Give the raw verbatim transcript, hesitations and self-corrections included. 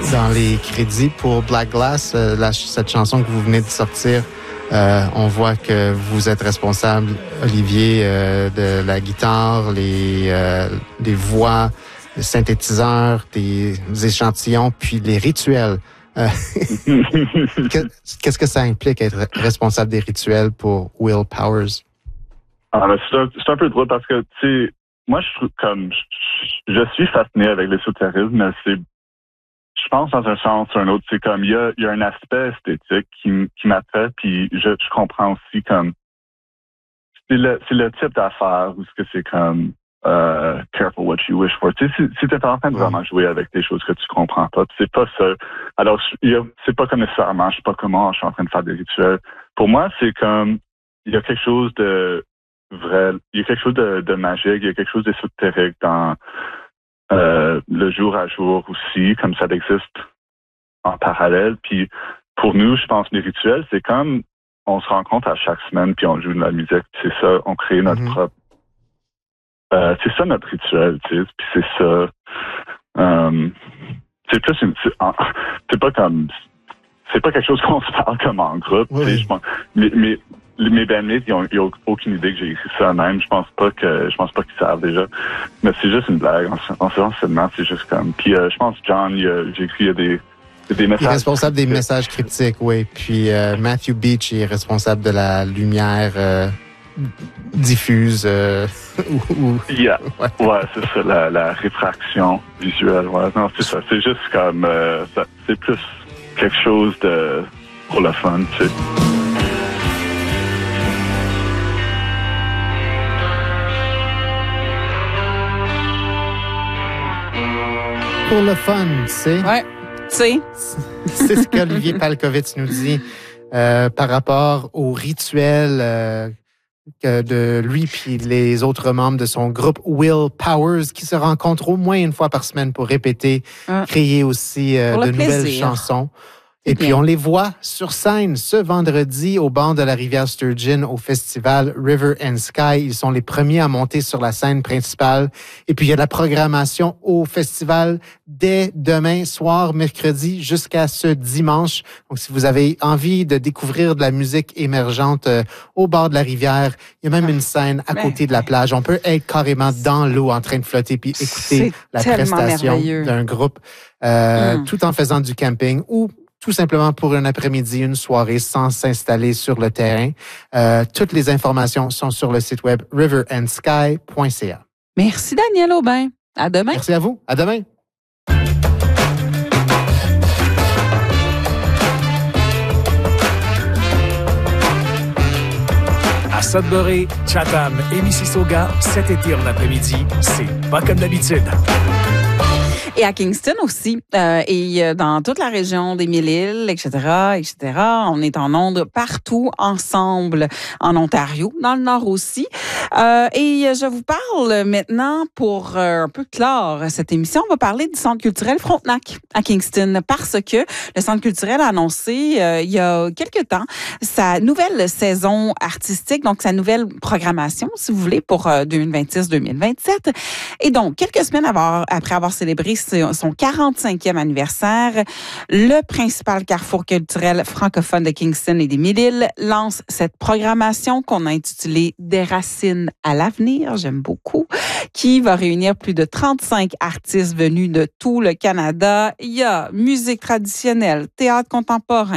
Dans les crédits pour Black Glass, euh, la, cette chanson que vous venez de sortir, euh, on voit que vous êtes responsable, Olivier, euh, de la guitare, les, euh, les voix, les synthétiseurs, des échantillons, puis les rituels. Euh, Qu'est-ce que ça implique être responsable des rituels pour Will Powers? Ah, mais c'est, un, c'est un peu drôle parce que, tu sais, moi, je trouve comme, je, je suis fasciné avec l'ésotérisme, mais c'est, je pense dans un sens ou un autre, c'est comme, il y a, il y a un aspect esthétique qui, qui m'attrait, puis je, je comprends aussi comme, c'est le, c'est le type d'affaires où ce que c'est comme, uh, careful what you wish for. Tu sais, si, si t'es en train de vraiment jouer avec des choses que tu comprends pas, c'est pas ça. Alors, il y a, c'est pas comme nécessairement, je sais pas comment, je suis en train de faire des rituels. Pour moi, c'est comme, il y a quelque chose de vrai, il y a quelque chose de, de magique, il y a quelque chose d'ésotérique dans euh, le jour à jour aussi, comme ça existe en parallèle. Puis pour nous, je pense les rituels, c'est comme on se rencontre à chaque semaine puis on joue de la musique. C'est ça, on crée notre mm-hmm. propre. Euh, c'est ça notre rituel, tu sais. Puis c'est ça. Euh, c'est plus une. C'est, c'est pas comme. C'est pas quelque chose qu'on se parle comme en groupe. Oui. Tu sais, je pense. Mais, mais mes bandmates, ils ont, ils ont aucune idée que j'ai écrit ça même. Je pense pas que, je pense pas qu'ils savent déjà. Mais c'est juste une blague. En ce seulement, c'est juste comme. Puis euh, je pense John, il a, j'ai écrit il y a des, des messages. Il est responsable des messages cryptiques, oui. Puis euh, Matthew Beach est responsable de la lumière euh, diffuse. Euh, ou, yeah. Ouais, ouais c'est ça, la, la réfraction visuelle. Ouais. Non, c'est ça. C'est juste comme, euh, ça, c'est plus quelque chose de pour le fun, tu sais. Pour le fun, tu sais. Ouais, tu sais. C'est ce qu'Olivier Palkovitz nous dit euh, par rapport au rituel euh, que de lui puis les autres membres de son groupe Will Powers qui se rencontrent au moins une fois par semaine pour répéter, ah. créer aussi euh, de nouvelles plaisir. chansons. Et puis, on les voit sur scène ce vendredi au bord de la rivière Sturgeon au festival River and Sky. Ils sont les premiers à monter sur la scène principale. Et puis, il y a de la programmation au festival dès demain soir, mercredi, jusqu'à ce dimanche. Donc, si vous avez envie de découvrir de la musique émergente euh, au bord de la rivière, il y a même une scène à côté de la plage. On peut être carrément dans l'eau en train de flotter puis écouter C'est la prestation merveilleux. d'un groupe euh, mm. tout en faisant du camping ou tout simplement pour un après-midi, une soirée sans s'installer sur le terrain. Euh, toutes les informations sont sur le site web river and sky point c a. Merci Daniel Aubin. À demain. Merci à vous. À demain. À Sudbury, Chatham et Mississauga, cet été en après-midi, c'est pas comme d'habitude. Et à Kingston aussi, euh, et dans toute la région des Mille-Îles, et cetera, et cetera. On est en ondes partout ensemble en Ontario, dans le Nord aussi. Euh, et je vous parle maintenant pour euh, un peu clore cette émission. On va parler du Centre culturel Frontenac à Kingston parce que le Centre culturel a annoncé euh, il y a quelques temps sa nouvelle saison artistique, donc sa nouvelle programmation, si vous voulez, pour euh, deux mille vingt-six deux mille vingt-sept. Et donc, quelques semaines avoir, après avoir célébré son quarante-cinquième anniversaire, le principal carrefour culturel francophone de Kingston et des Mille-Îles lance cette programmation qu'on a intitulée Des racines à l'avenir, j'aime beaucoup, qui va réunir plus de trente-cinq artistes venus de tout le Canada. Il y a musique traditionnelle, théâtre contemporain,